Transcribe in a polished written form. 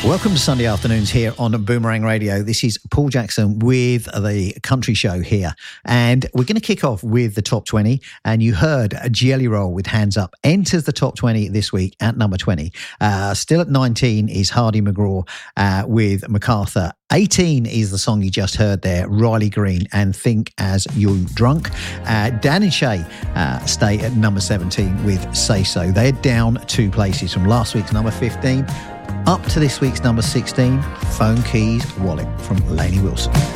Welcome to Sunday Afternoons here on Boomerang Radio. This is Paul Jackson with the Country Show here. And we're going to kick off with the top 20. And you heard Jelly Roll with Hands Up enters the top 20 this week at number 20. Still at 19 is Hardy McGraw with MacArthur. 18 is the song you just heard there, Riley Green and Think As You Drunk. Dan and Shay stay at number 17 with Say So. They're down 2 places from last week's number 15 up to this week's number 16, Phone Keys Wallet from Lainey Wilson.